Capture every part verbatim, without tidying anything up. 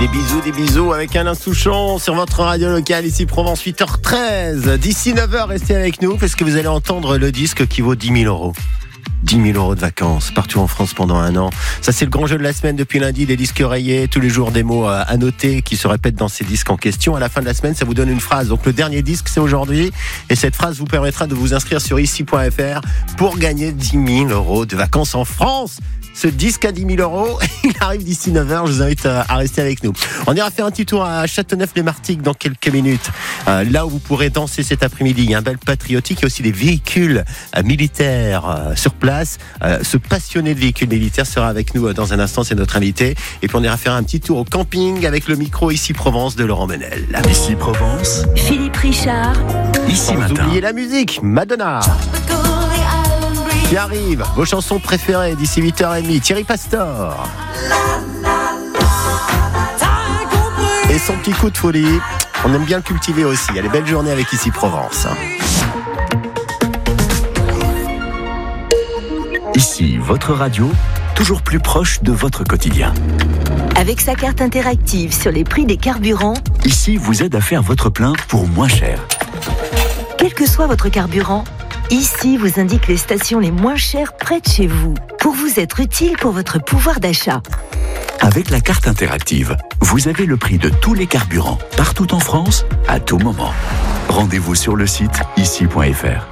Des bisous, des bisous avec Alain Souchon sur votre radio locale ici Provence, huit heures treize. D'ici neuf heures, restez avec nous parce que vous allez entendre le disque qui vaut dix mille euros. dix mille euros de vacances partout en France pendant un an. Ça, c'est le grand jeu de la semaine depuis lundi. Des disques rayés, tous les jours des mots à noter qui se répètent dans ces disques en question. À la fin de la semaine, ça vous donne une phrase. Donc le dernier disque, c'est aujourd'hui. Et cette phrase vous permettra de vous inscrire sur ici point f r pour gagner dix mille euros de vacances en France. Ce disque à dix mille euros, il arrive d'ici neuf heures. Je vous invite à rester avec nous. On ira faire un petit tour à Châteauneuf-les-Martigues dans quelques minutes. Euh, là où vous pourrez danser cet après-midi. Il y a un bal patriotique. Il y a aussi des véhicules euh, militaires euh, sur place. Euh, ce passionné de véhicules militaires sera avec nous euh, dans un instant. C'est notre invité. Et puis on ira faire un petit tour au camping avec le micro Ici Provence de Laurent Menel. Ici Provence. Philippe Richard. Ici Sans matin. oublier la musique. Madonna. Qui arrive, vos chansons préférées d'ici huit heures trente, Thierry Pastor. Et son petit coup de folie, on aime bien le cultiver aussi. Il y a les belles journées avec Ici Provence. Ici, votre radio, toujours plus proche de votre quotidien. Avec sa carte interactive sur les prix des carburants, Ici vous aide à faire votre plein pour moins cher. quel que soit votre carburant, Ici vous indique les stations les moins chères près de chez vous, pour vous être utile pour votre pouvoir d'achat. Avec la carte interactive, vous avez le prix de tous les carburants, partout en France, à tout moment. Rendez-vous sur le site ici point f r.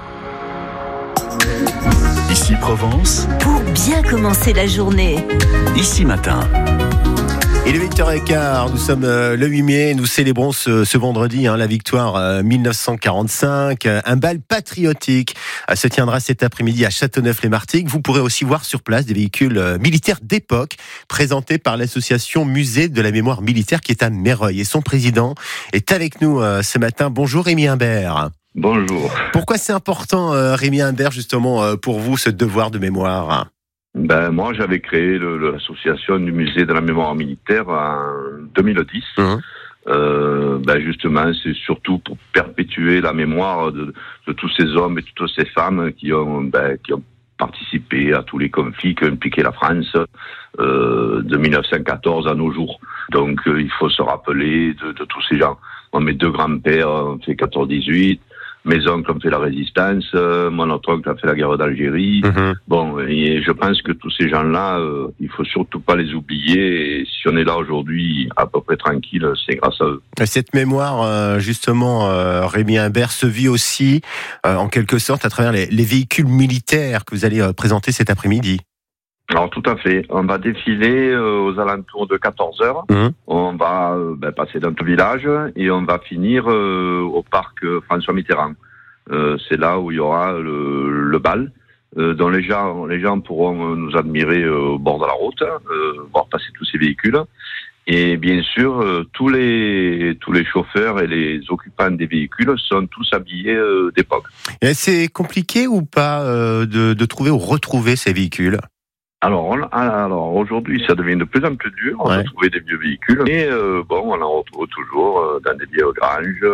Ici Provence, Pour bien commencer la journée. Ici matin. Il est huit heures quinze, nous sommes euh, le huit mai, nous célébrons ce, ce vendredi hein, la victoire euh, mille neuf cent quarante-cinq. Euh, un bal patriotique euh, se tiendra cet après-midi à Châteauneuf-les-Martigues. Vous pourrez aussi voir sur place des véhicules euh, militaires d'époque présentés par l'association Musée de la Mémoire Militaire qui est à Meyreuil. Et son président est avec nous euh, ce matin. Bonjour Rémi Imbert. Bonjour. Pourquoi c'est important euh, Rémi Imbert justement euh, pour vous ce devoir de mémoire ? Ben, moi, j'avais créé le, le, l'association du musée de la mémoire militaire en deux mille dix. Mmh. Euh, ben, justement, c'est surtout pour perpétuer la mémoire de, de tous ces hommes et toutes ces femmes qui ont, ben, qui ont participé à tous les conflits qui ont impliqué la France euh, de mille neuf cent quatorze à nos jours. Donc, euh, il faut se rappeler de, de tous ces gens. Moi, mes deux grands-pères ont fait quatorze dix-huit. Mes oncles ont fait la résistance, euh, mon autre oncle a fait la guerre d'Algérie. Mmh. Bon, et je pense que tous ces gens-là, euh, il faut surtout pas les oublier. Et si on est là aujourd'hui à peu près tranquille, c'est grâce à eux. Cette mémoire, euh, justement, euh, Rémi Imbert, se vit aussi, euh, en quelque sorte, à travers les, les véhicules militaires que vous allez euh, présenter cet après-midi. Alors tout à fait. On va défiler euh, aux alentours de quatorze heures. Mmh. On va euh, ben, passer dans tout le village et on va finir euh, au parc François Mitterrand. Euh, c'est là où il y aura le, le bal. Euh, dont les gens, les gens pourront nous admirer euh, au bord de la route, euh, voir passer tous ces véhicules. Et bien sûr, euh, tous les tous les chauffeurs et les occupants des véhicules sont tous habillés euh, d'époque. Et c'est compliqué ou pas euh, de, de trouver ou retrouver ces véhicules ? Alors, on, alors aujourd'hui, ça devient de plus en plus dur ouais. de trouver des vieux véhicules. Mais euh, bon, on en retrouve toujours euh, dans des vieilles granges.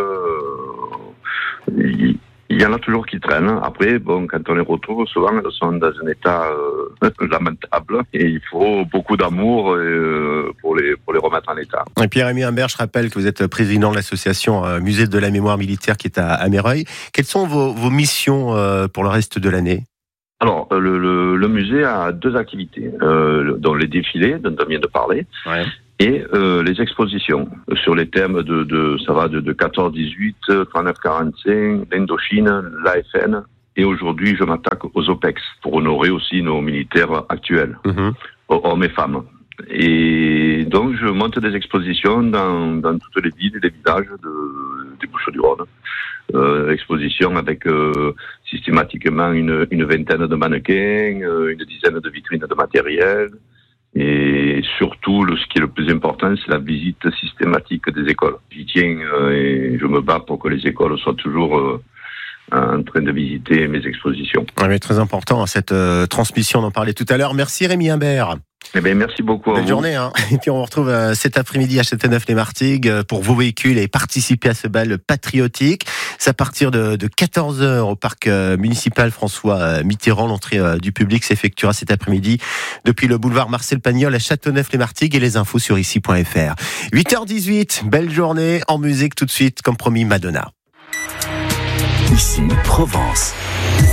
Euh, il, il y en a toujours qui traînent. Après, bon, quand on les retrouve, souvent, elles sont dans un état euh, lamentable. Et il faut beaucoup d'amour euh, pour les pour les remettre en état. Et puis, Rémi Imbert, je rappelle que vous êtes président de l'association euh, Musée de la Mémoire Militaire qui est à, à Meyreuil. Quelles sont vos, vos missions euh, pour le reste de l'année ? Alors, le, le, le musée a deux activités, euh, dont les défilés, dont on vient de parler, ouais. et euh, les expositions sur les thèmes de, de ça va de, de quatorze dix-huit, trente-neuf quarante-cinq, l'Indochine, l'A F N, et aujourd'hui je m'attaque aux O P E X pour honorer aussi nos militaires actuels, mm-hmm. hommes et femmes. Et donc je monte des expositions dans, dans toutes les villes et les villages de, des Bouches-du-Rhône. Euh, exposition avec euh, systématiquement une, une vingtaine de mannequins, euh, une dizaine de vitrines de matériel. Et surtout, le, ce qui est le plus important, c'est la visite systématique des écoles. J'y tiens euh, et je me bats pour que les écoles soient toujours euh, en train de visiter mes expositions. Ouais, mais très important, cette euh, transmission, on en parlait tout à l'heure. Merci Rémi Imbert. Eh bien, merci beaucoup. Belle journée, hein. Et puis on vous retrouve euh, cet après-midi à Châteauneuf-les-Martigues euh, pour vos véhicules et participer à ce bal patriotique. C'est à partir de, de quatorze heures au parc euh, municipal François euh, Mitterrand. L'entrée euh, du public s'effectuera cet après-midi depuis le boulevard Marcel Pagnol à Châteauneuf-les-Martigues, et les infos sur ici point f r. huit heures dix-huit, belle journée en musique tout de suite, comme promis, Madonna. Ici, Provence.